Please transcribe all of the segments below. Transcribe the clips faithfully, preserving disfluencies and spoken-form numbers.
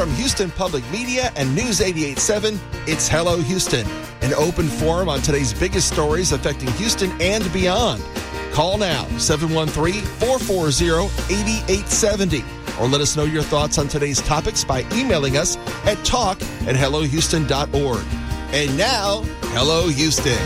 From Houston Public Media and News eighty-eight point seven, it's Hello Houston, an open forum on today's biggest stories affecting Houston and beyond. Call now, seven one three, four four zero, eight eight seven zero, or let us know your thoughts on today's topics by emailing us at talk at hello houston dot org. And now, Hello Houston.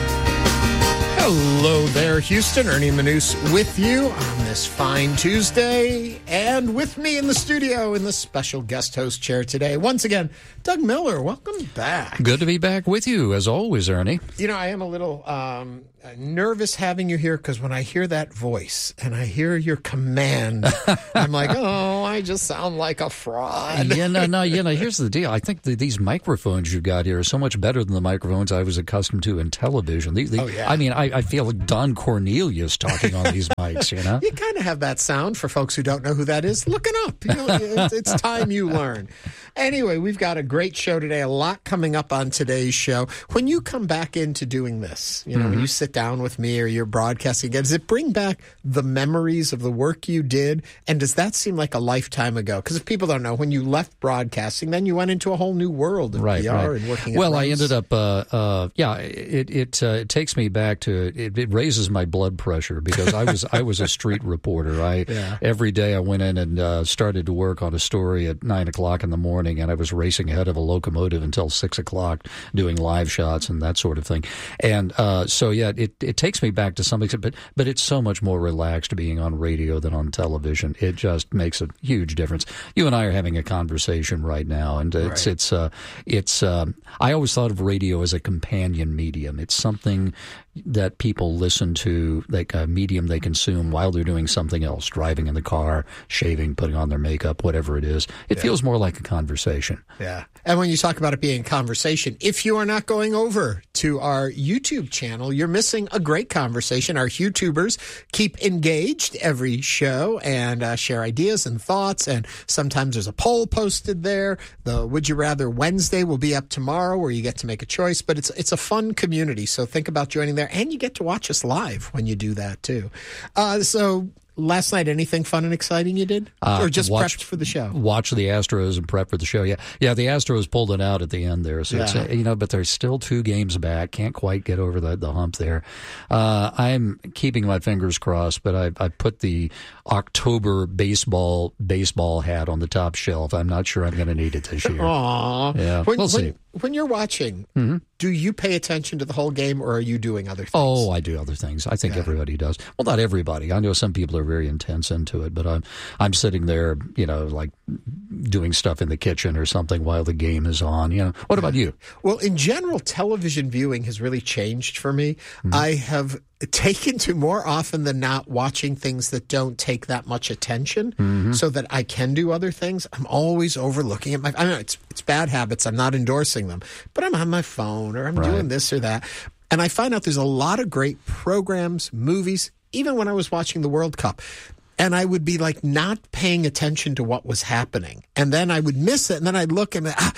Hello there, Houston. Ernie Manous with you on this fine Tuesday. And with me in the studio in the special guest host chair today, once again, Doug Miller. Welcome back. Good to be back with you, as always, Ernie. You know, I am a little um, nervous having you here because when I hear that voice and I hear your command, I'm like, oh, I just sound like a fraud. Yeah, no, no, you know, here's the deal. I think that these microphones you got here are so much better than the microphones I was accustomed to in television. The, the, oh, yeah. I mean, I, I feel like Don Cornelius talking on these mics, you know? You kind of have that sound for folks who don't know who that is. Look it up. You know, it's, it's time you learn. Anyway, we've got a great show today, a lot coming up on today's show. When you come back into doing this, you know, mm-hmm. when you sit down with me or you're broadcasting again, does it bring back the memories of the work you did? And does that seem like a lifetime ago? Because if people don't know, when you left broadcasting, then you went into a whole new world of right, P R right. and working well, at I ended up, uh, uh, yeah, it it, uh, it takes me back to, it, it raises my blood pressure because I was I was a street reporter. I yeah. Every day I went in and uh, started to work on a story at nine o'clock in the morning, and I was racing ahead of a locomotive until six o'clock doing live shots and that sort of thing. And uh, so, yeah, it, it takes me back to some extent, but, but it's so much more relaxed being on radio than on television. It just makes a huge difference. You and I are having a conversation right now, and it's, right. it's, uh, it's, um, I always thought of radio as a companion medium. It's something that people listen to, like a medium they consume while they're doing something else, driving in the car, shaving, putting on their makeup, whatever it is. It yeah. feels more like a conversation. Yeah. And when you talk about it being conversation, if you are not going over to our YouTube channel, you're missing a great conversation. Our YouTubers keep engaged every show and uh, share ideas and thoughts. And sometimes there's a poll posted there. The Would You Rather Wednesday will be up tomorrow where you get to make a choice. But it's it's a fun community. So think about joining there. And you get to watch us live when you do that, too. Uh, so last night, anything fun and exciting you did? Uh, or just watch, prepped for the show? Watch the Astros and prep for the show, yeah. Yeah, the Astros pulled it out at the end there. So yeah. it's, you know, but they're still two games back. Can't quite get over the, the hump there. Uh, I'm keeping my fingers crossed, but I, I put the October baseball baseball hat on the top shelf. I'm not sure I'm going to need it this year. Aw. Yeah, when, we'll see. When, when you're watching, mm-hmm. do you pay attention to the whole game, or are you doing other things? Oh, I do other things. I think yeah. everybody does. Well, not everybody. I know some people are very intense into it, but I'm I'm sitting there, you know, like doing stuff in the kitchen or something while the game is on. You know, what about you? Well, in general, television viewing has really changed for me. Mm-hmm. I have taken to more often than not watching things that don't take that much attention, mm-hmm. so that I can do other things. I'm always overlooking at my. I know it's it's bad habits. I'm not endorsing them, but I'm on my phone or I'm right. doing this or that, and I find out there's a lot of great programs, movies. Even when I was watching the World Cup, and I would be like not paying attention to what was happening, and then I would miss it, and then I'd look and ah,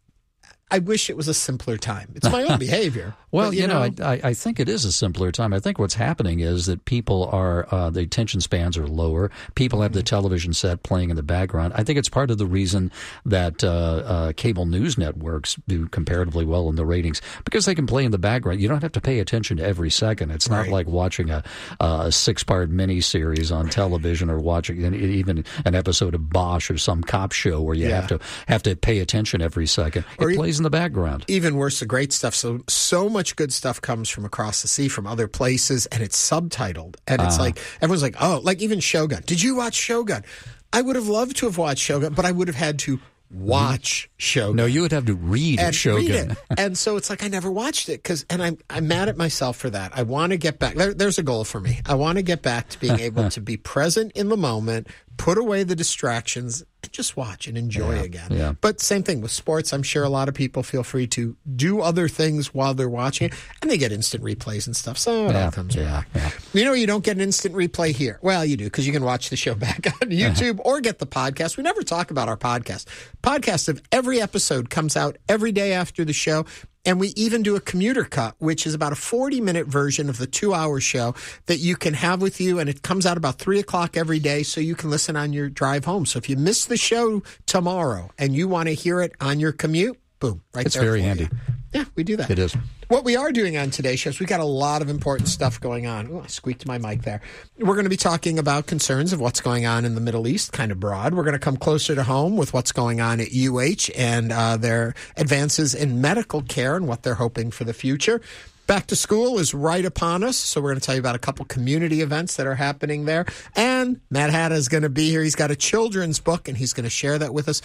I wish it was a simpler time. It's my own behavior. Well, but, you, you know, know I, I think it is a simpler time. I think what's happening is that people are, uh, the attention spans are lower. People have the television set playing in the background. I think it's part of the reason that uh, uh, cable news networks do comparatively well in the ratings, because they can play in the background. You don't have to pay attention to every second. It's not right. like watching a, a six-part miniseries on television or watching even an episode of Bosch or some cop show where you yeah. have to have to pay attention every second. It or plays in the background. Even worse, the great stuff. So, so much good stuff comes from across the sea, from other places, and it's subtitled. And it's uh-huh. like, everyone's like, oh, like even Shogun. Did you watch Shogun? I would have loved to have watched Shogun, but I would have had to watch Shogun. No, you would have to read and Shogun. Read it. And so it's like I never watched it because, and I'm I'm mad at myself for that. I want to get back. There, there's a goal for me. I want to get back to being able to be present in the moment, put away the distractions, and just watch and enjoy yeah, again. Yeah. But same thing with sports. I'm sure a lot of people feel free to do other things while they're watching it, and they get instant replays and stuff. So it yeah, all comes yeah, back. Yeah. You know, you don't get an instant replay here. Well, you do, because you can watch the show back on YouTube or get the podcast. We never talk about our podcast. Podcast of every episode comes out every day after the show. And we even do a commuter cut, which is about a forty-minute version of the two-hour show that you can have with you, and it comes out about three o'clock every day, so you can listen on your drive home. So if you miss the show tomorrow and you want to hear it on your commute, boom, right it's there. It's very for handy. You. Yeah, we do that. It is. What we are doing on today's show is we got a lot of important stuff going on. Ooh, I squeaked my mic there. We're going to be talking about concerns of what's going on in the Middle East, kind of broad. We're going to come closer to home with what's going on at U H and uh, their advances in medical care and what they're hoping for the future. Back to school is right upon us, so we're going to tell you about a couple community events that are happening there. And Matt Hatta is going to be here. He's got a children's book, and he's going to share that with us.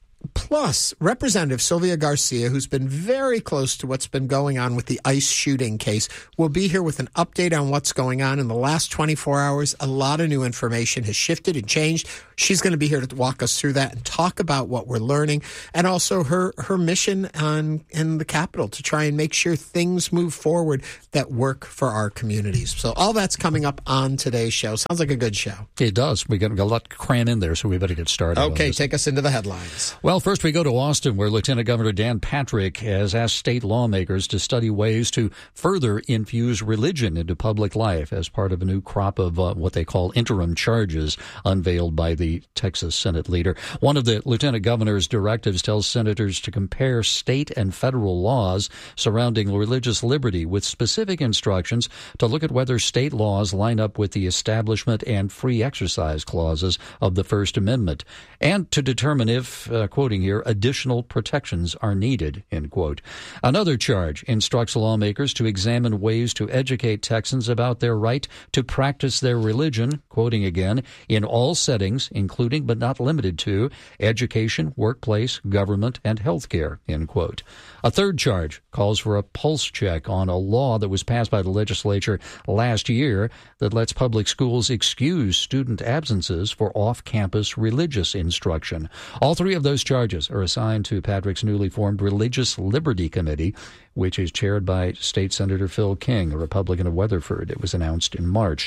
Plus, Representative Sylvia Garcia, who's been very close to what's been going on with the ICE shooting case, will be here with an update on what's going on in the last twenty-four hours. A lot of new information has shifted and changed. She's going to be here to walk us through that and talk about what we're learning, and also her, her mission on in the Capitol to try and make sure things move forward that work for our communities. So all that's coming up on today's show. Sounds like a good show. It does. We got a lot to cram in there, so we better get started. Okay, take us into the headlines. Well, first we go to Austin, where Lieutenant Governor Dan Patrick has asked state lawmakers to study ways to further infuse religion into public life as part of a new crop of uh, what they call interim charges unveiled by the Texas Senate leader. One of the Lieutenant Governor's directives tells senators to compare state and federal laws surrounding religious liberty with specific instructions to look at whether state laws line up with the establishment and free exercise clauses of the First Amendment, and to determine if, uh, quoting here, additional protections are needed, end quote. Another charge instructs lawmakers to examine ways to educate Texans about their right to practice their religion, quoting again, in all settings, including but not limited to education, workplace, government, and health care, end quote. A third charge calls for a pulse check on a law that was passed by the legislature last year that lets public schools excuse student absences for off-campus religious instruction. All three of those charges are assigned to Patrick's newly formed Religious Liberty Committee, which is chaired by State Senator Phil King, a Republican of Weatherford. It was announced in March.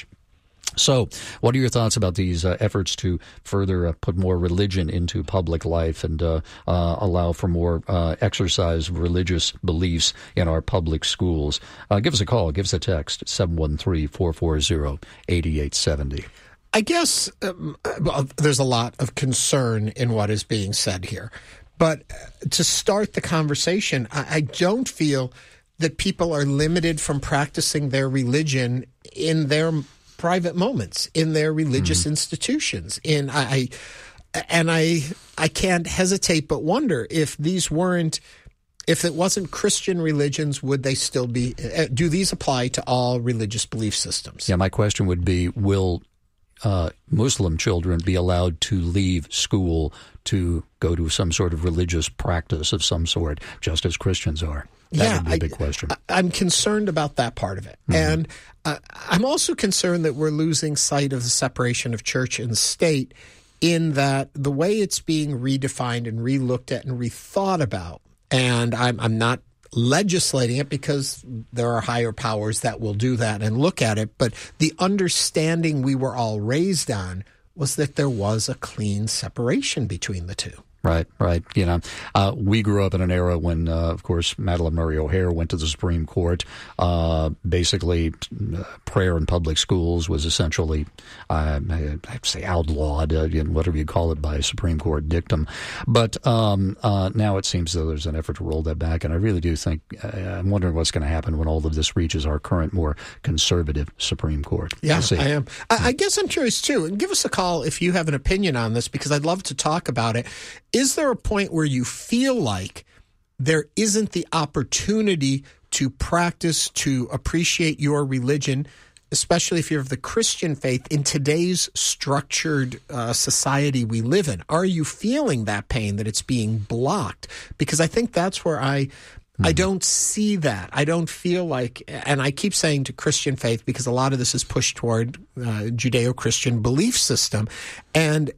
So, what are your thoughts about these uh, efforts to further uh, put more religion into public life and uh, uh, allow for more uh, exercise of religious beliefs in our public schools? Uh, give us a call. Give us a text, seven one three, four four zero, eight eight seven zero. I guess um, well, there's a lot of concern in what is being said here. But to start the conversation, I, I don't feel that people are limited from practicing their religion in their private moments, in their religious mm-hmm. institutions. In I, I and I I can't hesitate but wonder if these weren't if it wasn't Christian religions, would they still be? Uh, do these apply to all religious belief systems? Yeah, my question would be: will uh, Muslim children be allowed to leave school to go to some sort of religious practice of some sort, just as Christians are? That yeah, would be a big I, question. I, I'm concerned about that part of it. Mm-hmm. And uh, I'm also concerned that we're losing sight of the separation of church and state, in that the way it's being redefined and relooked at and rethought about, and I'm, I'm not legislating it because there are higher powers that will do that and look at it, but the understanding we were all raised on was that there was a clean separation between the two. Right, right. You know, uh, we grew up in an era when, uh, of course, Madeleine Murray O'Hair went to the Supreme Court. Uh, basically, uh, prayer in public schools was essentially, uh, I'd say, outlawed, uh, whatever you call it, by Supreme Court dictum. But um, uh, now it seems that there's an effort to roll that back, and I really do think, uh, I'm wondering what's going to happen when all of this reaches our current, more conservative Supreme Court. Yeah, we'll I am. I, I guess I'm curious, too, and give us a call if you have an opinion on this, because I'd love to talk about it. Is there a point where you feel like there isn't the opportunity to practice, to appreciate your religion, especially if you're of the Christian faith, in today's structured uh, society we live in? Are you feeling that pain, that it's being blocked? Because I think that's where I mm-hmm. I don't see that. I don't feel like, and I keep saying to Christian faith, because a lot of this is pushed toward uh, Judeo-Christian belief system, and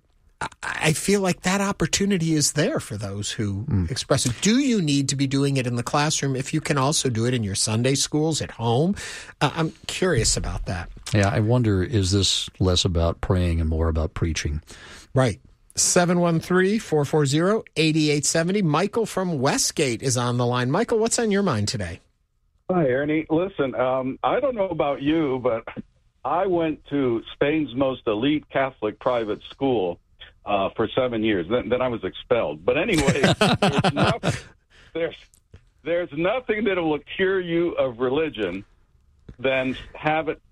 I feel like that opportunity is there for those who mm. express it. Do you need to be doing it in the classroom if you can also do it in your Sunday schools at home? Uh, I'm curious about that. Yeah, I wonder, is this less about praying and more about preaching? Right. seven one three, four four zero, eight eight seven zero. Michael from Westgate is on the line. Michael, what's on your mind today? Hi, Ernie. Listen, um, I don't know about you, but I went to Spain's most elite Catholic private school uh, for seven years. Then, then I was expelled. But anyway, there's, nothing, there's, there's nothing that will cure you of religion than have it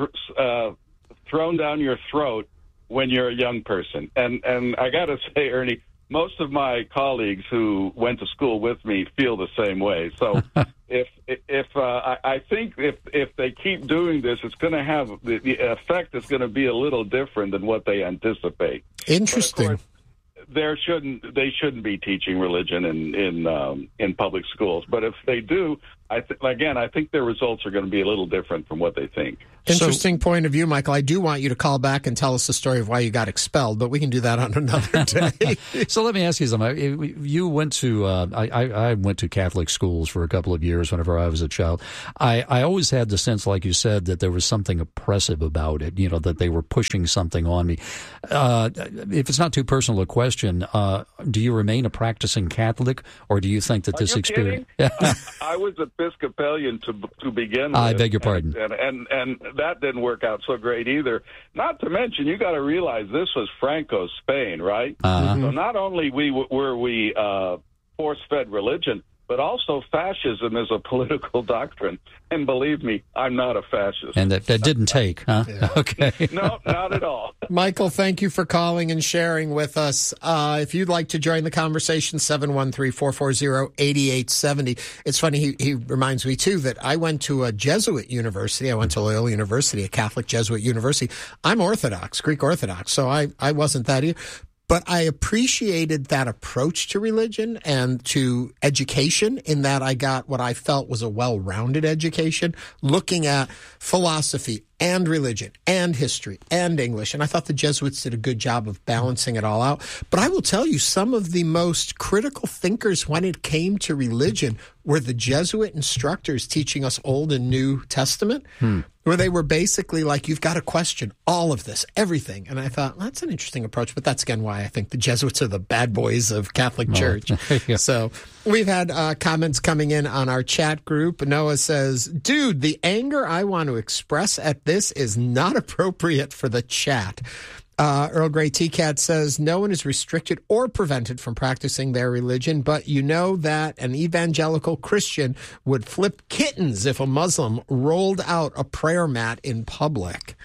uh, thrown down your throat when you're a young person. And, and I got to say, Ernie, most of my colleagues who went to school with me feel the same way. So if if uh, I, I think if if they keep doing this, it's going to have the, the effect is going to be a little different than what they anticipate. Interesting. But of course, there shouldn't they shouldn't be teaching religion in in um, in public schools. But if they do, I th- again, I think their results are going to be a little different from what they think. Interesting so, point of view, Michael. I do want you to call back and tell us the story of why you got expelled, but we can do that on another day. So let me ask you something. You went to, uh, I, I went to Catholic schools for a couple of years whenever I was a child. I, I always had the sense, like you said, that there was something oppressive about it, you know, that they were pushing something on me. Uh, if it's not too personal a question, uh, do you remain a practicing Catholic, or do you think that Are this you experience... I, I was Episcopalian to to begin with. I beg your pardon. And, and, and, and that didn't work out so great either. Not to mention, you got to realize this was Franco's Spain, right? Uh-huh. So not only we were we uh, force-fed religion, but also fascism is a political doctrine. And believe me, I'm not a fascist. And that, that didn't take, huh? Yeah. Okay. No, not at all. Michael, thank you for calling and sharing with us. Uh, if you'd like to join the conversation, seven one three, four four zero, eight eight seven zero. It's funny, he, he reminds me, too, that I went to a Jesuit university. I went to Loyola University, a Catholic Jesuit university. I'm Orthodox, Greek Orthodox, so I, I wasn't that either. But I appreciated that approach to religion and to education in that I got what I felt was a well-rounded education, looking at philosophy and religion and history and English. And I thought the Jesuits did a good job of balancing it all out. But I will tell you, some of the most critical thinkers when it came to religion were the Jesuit instructors teaching us Old and New Testament, hmm. where they were basically like, you've got to question all of this, everything. And I thought, well, that's an interesting approach. But that's, again, why I think the Jesuits are the bad boys of Catholic Church. Oh, yeah. So we've had uh, comments coming in on our chat group. Noah says, dude, the anger I want to express at this is not appropriate for the chat. Uh, Earl Grey T-Cat says, no one is restricted or prevented from practicing their religion, but you know that an evangelical Christian would flip kittens if a Muslim rolled out a prayer mat in public.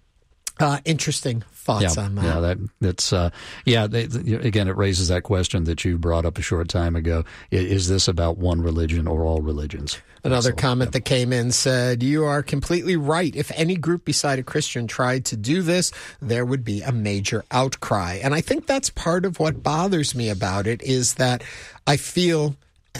Uh, interesting thoughts yeah, on that. Yeah, that, that's, uh, yeah, they, again, it raises that question that you brought up a short time ago. Is this about one religion or all religions? Another so, comment yeah. that came in said, you are completely right. If any group beside a Christian tried to do this, there would be a major outcry. And I think that's part of what bothers me about it is that I feel,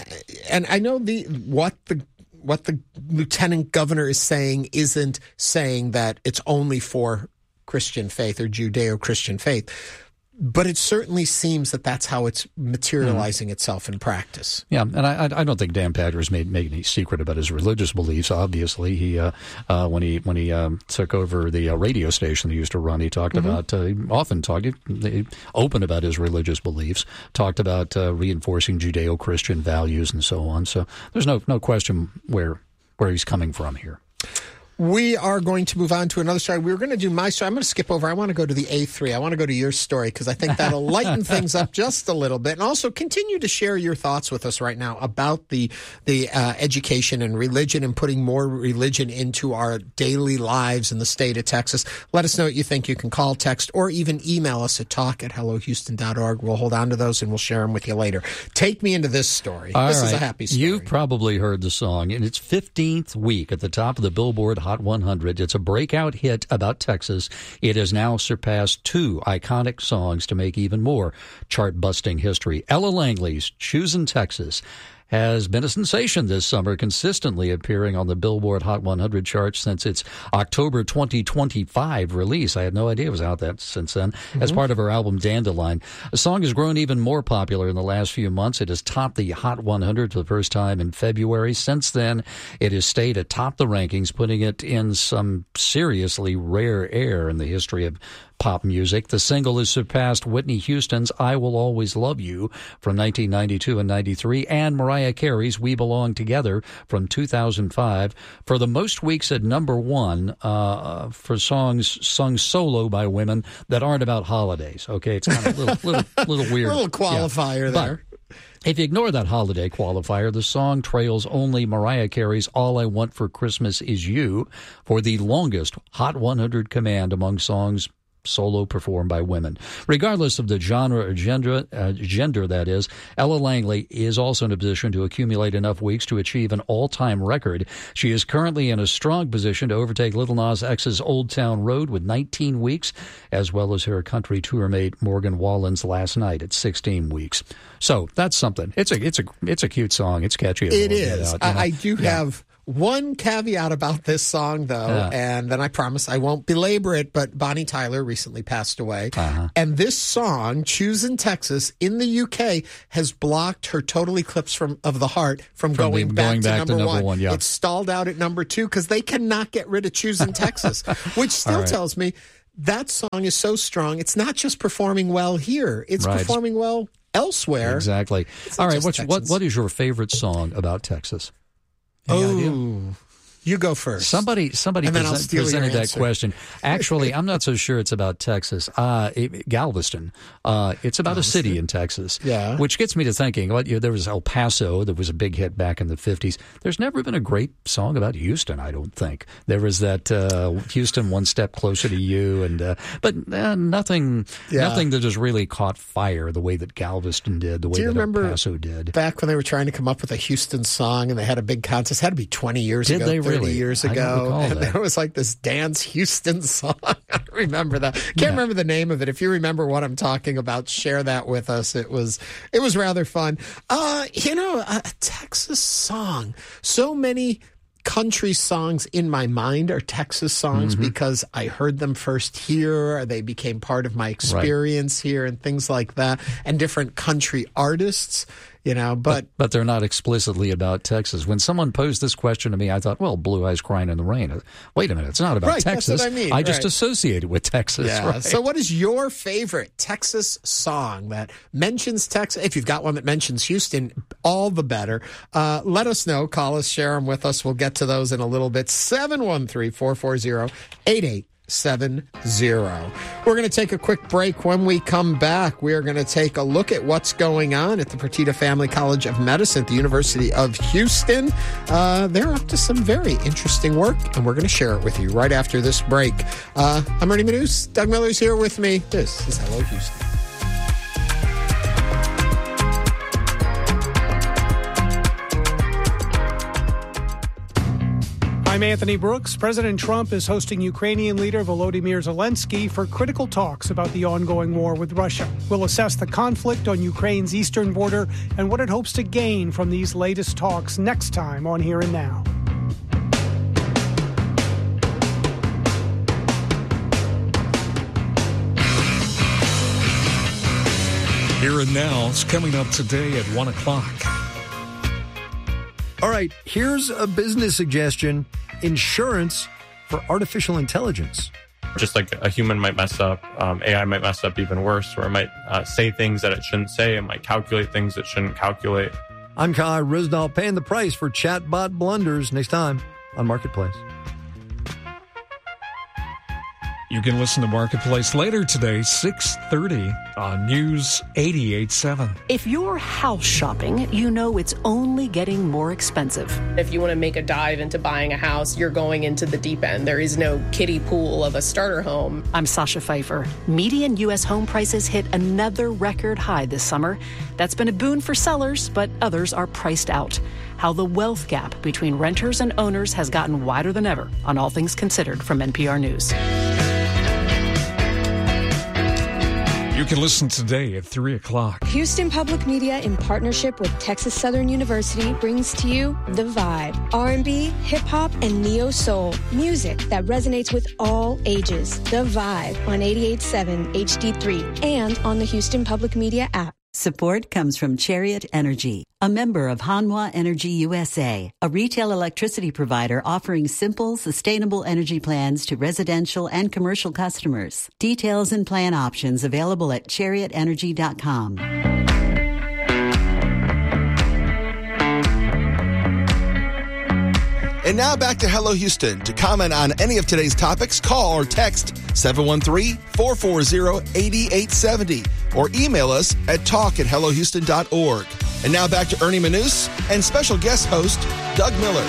and I know the what the what the lieutenant governor is saying isn't saying that it's only for Christian faith or Judeo-Christian faith. But it certainly seems that that's how it's materializing mm. itself in practice. Yeah, and I, I don't think Dan Patter has made, made any secret about his religious beliefs. Obviously, he uh, uh, when he when he um, took over the uh, radio station he used to run, he talked mm-hmm. about uh, he often talked he, open about his religious beliefs. Talked about uh, reinforcing Judeo-Christian values and so on. So there's no no question where where he's coming from here. We are going to move on to another story. We were going to do my story. I'm going to skip over. I want to go to the A three. I want to go to your story because I think that'll lighten things up just a little bit. And also continue to share your thoughts with us right now about the the uh, education and religion and putting more religion into our daily lives in the state of Texas. Let us know what you think. You can call, text, or even email us at talk at hello houston dot org. We'll hold on to those and we'll share them with you later. Take me into this story. All this right. is a happy story. You've probably heard the song. In its fifteenth week at the top of the Billboard Hot one hundred. It's a breakout hit about Texas. It has now surpassed two iconic songs to make even more chart-busting history. Ella Langley's Choosin' Texas has been a sensation this summer, consistently appearing on the Billboard Hot one hundred charts since its October twenty twenty-five release. I had no idea it was out that since then. Mm-hmm. As part of her album Dandelion, the song has grown even more popular in the last few months. It has topped the Hot one hundred for the first time in February. Since then, it has stayed atop the rankings, putting it in some seriously rare air in the history of pop music. The single has surpassed Whitney Houston's I Will Always Love You from nineteen ninety-two and ninety-three and Mariah Carey's We Belong Together from two thousand five for the most weeks at number one uh, for songs sung solo by women that aren't about holidays. Okay, it's kind of a little, little, little weird. A little qualifier yeah. there. But if you ignore that holiday qualifier, the song trails only Mariah Carey's All I Want for Christmas Is You for the longest Hot one hundred command among songs solo performed by women. Regardless of the genre or gender, uh, gender that is, Ella Langley is also in a position to accumulate enough weeks to achieve an all-time record. She is currently in a strong position to overtake Lil Nas X's Old Town Road with nineteen weeks, as well as her country tour mate Morgan Wallen's Last Night at sixteen weeks. So that's something. It's a it's a it's a cute song. It's catchy. It is. Out, you know? I, I do yeah. have one caveat about this song, though, yeah. and then I promise I won't belabor it, but Bonnie Tyler recently passed away. Uh-huh. And this song, Choosing Texas, in the U K, has blocked her Total Eclipse from, of the Heart from, from going, the, back, going to, back number to number one. one. Yeah. It's stalled out at number two because they cannot get rid of Choosing Texas, which still right. tells me that song is so strong. It's not just performing well here, it's right. performing well elsewhere. Exactly. All right, what's, what what is your favorite song about Texas? Any oh, idea? You go first. Somebody somebody And then I'll present, steal your presented that answer. question. Actually, I'm not so sure it's about Texas. Uh, it, Galveston. Uh, it's about Galveston? a city in Texas. Yeah. Which gets me to thinking, well, you know, there was El Paso. There was a big hit back in the fifties. There's never been a great song about Houston, I don't think. There was that uh, Houston One Step Closer to You, and uh, but uh, nothing Yeah. nothing that just really caught fire the way that Galveston did, the way Do you that remember El Paso did. back when they were trying to come up with a Houston song and they had a big contest? It had to be twenty years Did ago, they thirty really? years I don't ago. recall And that. there was like this Dance Houston song. I remember that. Can't Yeah. remember the name of it. If you remember what I'm talking about, share that with us. It was it was rather fun. Uh, you know, a, a Texas song. So many country songs in my mind are Texas songs Mm-hmm. because I heard them first here, or they became part of my experience here, and things like that, and different country artists, you know, but, But, but they're not explicitly about Texas. When someone posed this question to me, I thought, well, Blue Eyes Crying in the Rain. Wait a minute, it's not about Right, that's Texas. what I mean, I just right. associate it with Texas. yeah. Right? So what is your favorite Texas song that mentions Texas? If you've got one that mentions Houston, all the better. Uh, let us know. Call us, share them with us. We'll get to those in a little bit. seven one three, four four zero, eight eight seven zero. We're going to take a quick break. When we come back, we are going to take a look at what's going on at the Fertitta Family College of Medicine at the University of Houston. Uh, they're up to some very interesting work, and we're going to share it with you right after this break. Uh, I'm Ernie Manous. Doug Miller's here with me. This is Hello Houston. I'm Anthony Brooks. President Trump is hosting Ukrainian leader Volodymyr Zelensky for critical talks about the ongoing war with Russia. We'll assess the conflict on Ukraine's eastern border and what it hopes to gain from these latest talks next time on Here and Now. Here and Now is coming up today at one o'clock. All right, here's a business suggestion. Insurance for artificial intelligence. Just like a human might mess up, um, A I might mess up even worse, or it might uh, say things that it shouldn't say. It might calculate things it shouldn't calculate. I'm Kai Risnall, paying the price for chatbot blunders next time on Marketplace. You can listen to Marketplace later today, six thirty on News eighty-eight point seven. If you're house shopping, you know it's only getting more expensive. If you want to make a dive into buying a house, you're going into the deep end. There is no kiddie pool of a starter home. I'm Sasha Pfeiffer. Median U S home prices hit another record high this summer. That's been a boon for sellers, but others are priced out. How the wealth gap between renters and owners has gotten wider than ever on All Things Considered from N P R News. You can listen today at three o'clock. Houston Public Media, in partnership with Texas Southern University, brings to you The Vibe. R and B, hip-hop, and neo-soul. Music that resonates with all ages. The Vibe on eighty-eight point seven H D three and on the Houston Public Media app. Support comes from Chariot Energy, a member of Hanwha Energy U S A, a retail electricity provider offering simple, sustainable energy plans to residential and commercial customers. Details and plan options available at chariot energy dot com. And now back to Hello Houston. To comment on any of today's topics, call or text seven one three, four four zero, eight eight seven zero or email us at talk at hello houston dot org. And now back to Ernie Manous and special guest host Doug Miller.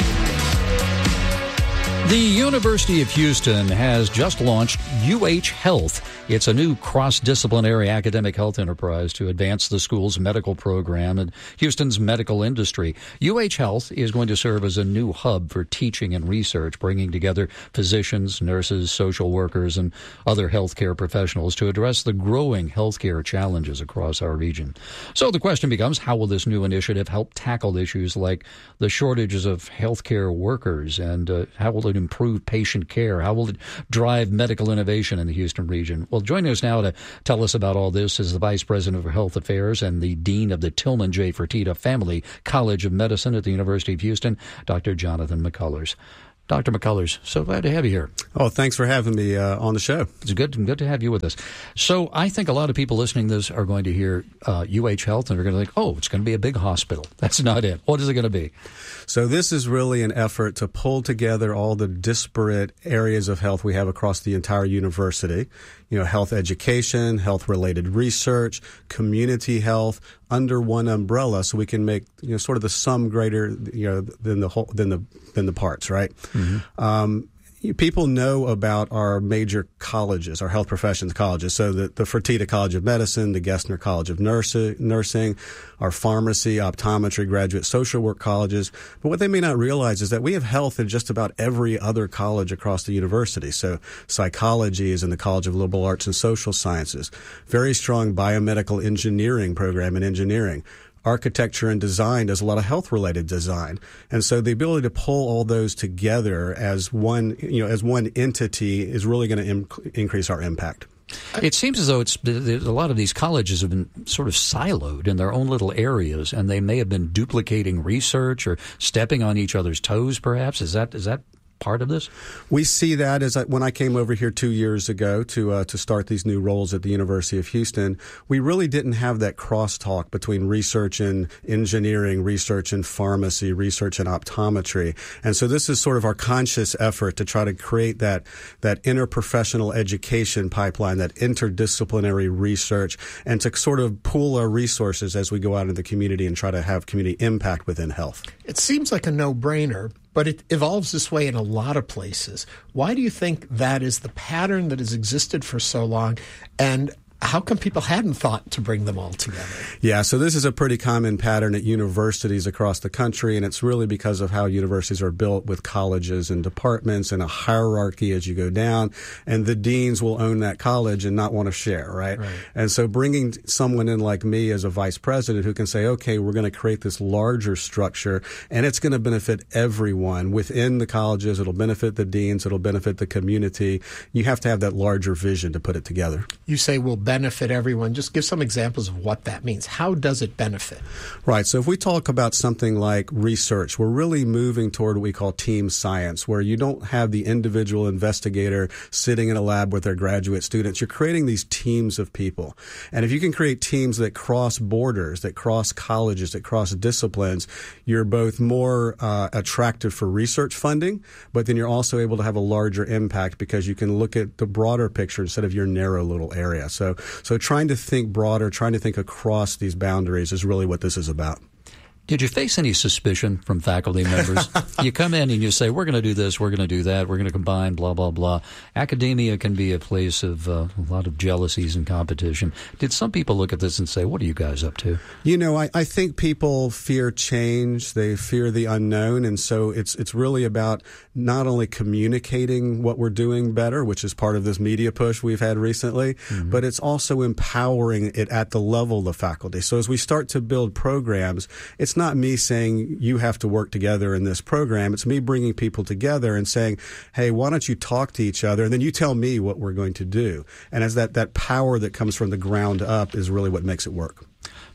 The University of Houston has just launched U H Health. It's a new cross-disciplinary academic health enterprise to advance the school's medical program and Houston's medical industry. U H Health is going to serve as a new hub for teaching and research, bringing together physicians, nurses, social workers, and other healthcare professionals to address the growing healthcare challenges across our region. So the question becomes, how will this new initiative help tackle issues like the shortages of healthcare workers, and uh, how will it improve patient care? How will it drive medical innovation in the Houston region? Well, joining us now to tell us about all this is the Vice President of Health Affairs and the Dean of the Tillman J. Fertitta Family College of Medicine at the University of Houston, Doctor Jonathan McCullers. Doctor McCullers, so glad to have you here. Oh, thanks for having me uh, on the show. It's good, good to have you with us. So I think a lot of people listening to this are going to hear uh, U H Health and are going to think, oh, it's going to be a big hospital. That's not it. What is it going to be? So this is really an effort to pull together all the disparate areas of health we have across the entire university. You know, health education, health-related research, community health under one umbrella, so we can make, you know, sort of the sum greater, you know, than the whole than the than the parts, right? Mm-hmm. Um, People know about our major colleges, our health professions colleges. So the, the Fertitta College of Medicine, the Gessner College of Nursing, nursing, our pharmacy, optometry, graduate social work colleges. But what they may not realize is that we have health in just about every other college across the university. So psychology is in the College of Liberal Arts and Social Sciences. Very strong biomedical engineering program in engineering. Architecture and design does a lot of health-related design. And so the ability to pull all those together as one, you know, as one entity is really going to Im- increase our impact. It seems as though it's a lot of these colleges have been sort of siloed in their own little areas, and they may have been duplicating research or stepping on each other's toes, perhaps. Is that is that part of this? We see that as I, when I came over here two years ago to uh, to start these new roles at the University of Houston, we really didn't have that crosstalk between research and engineering, research and pharmacy, research and optometry. And so this is sort of our conscious effort to try to create that that interprofessional education pipeline, that interdisciplinary research, and to sort of pool our resources as we go out into the community and try to have community impact within health. It seems like a no-brainer, but it evolves this way in a lot of places. Why do you think that is the pattern that has existed for so long? And how come people hadn't thought to bring them all together? Yeah, so this is a pretty common pattern at universities across the country, and it's really because of how universities are built with colleges and departments and a hierarchy as you go down, and the deans will own that college and not want to share, right? right? And so bringing someone in like me as a vice president who can say, okay, we're going to create this larger structure, and it's going to benefit everyone within the colleges. It'll benefit the deans. It'll benefit the community. You have to have that larger vision to put it together. You say we'll benefit everyone. Just give some examples of what that means. How does it benefit? Right. So if we talk about something like research, we're really moving toward what we call team science, where you don't have the individual investigator sitting in a lab with their graduate students. You're creating these teams of people. And if you can create teams that cross borders, that cross colleges, that cross disciplines, you're both more uh, attractive for research funding, but then you're also able to have a larger impact because you can look at the broader picture instead of your narrow little area. So So trying to think broader, trying to think across these boundaries is really what this is about. Did you face any suspicion from faculty members? You come in and you say, we're going to do this, we're going to do that, we're going to combine, blah, blah, blah. Academia can be a place of uh, a lot of jealousies and competition. Did some people look at this and say, what are you guys up to? You know, I, I think people fear change. They fear the unknown. And so it's it's really about not only communicating what we're doing better, which is part of this media push we've had recently, mm-hmm. but it's also empowering it at the level of the faculty. So as we start to build programs, it's not me saying you have to work together in this program. It's me bringing people together and saying, hey, why don't you talk to each other? And then you tell me what we're going to do. And as that, that power that comes from the ground up is really what makes it work.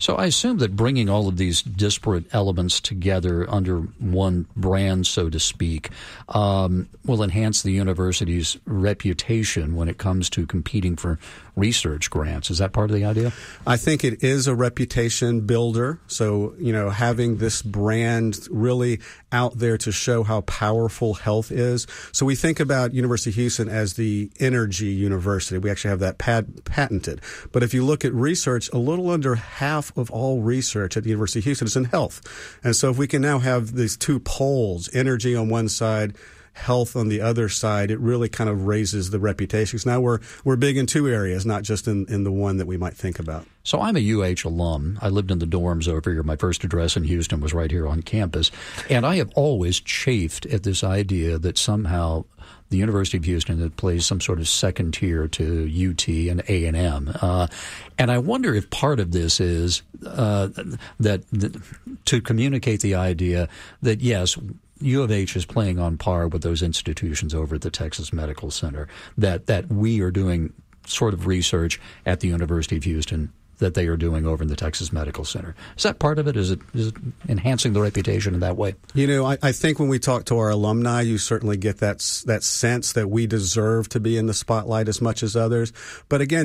So I assume that bringing all of these disparate elements together under one brand, so to speak, um, will enhance the university's reputation when it comes to competing for research grants. Is that part of the idea? I think it is a reputation builder. So, you know, having this brand really out there to show how powerful health is. So we think about University of Houston as the energy university. We actually have that pat- patented. But if you look at research, a little under half of all research at the University of Houston is in health. And so if we can now have these two poles, energy on one side, health on the other side, it really kind of raises the reputation. Because now we're we're big in two areas, not just in, in the one that we might think about. So I'm a U H alum. I lived in the dorms over here. My first address in Houston was right here on campus. And I have always chafed at this idea that somehow the University of Houston plays some sort of second tier to U T and A and M. Uh, and I wonder if part of this is uh, that, that to communicate the idea that, yes, U of H is playing on par with those institutions over at the Texas Medical Center, that, that we are doing sort of research at the University of Houston that they are doing over in the Texas Medical Center. Is that part of it? Is it, is it enhancing the reputation in that way? You know, I, I think when we talk to our alumni, you certainly get that that sense that we deserve to be in the spotlight as much as others. But again,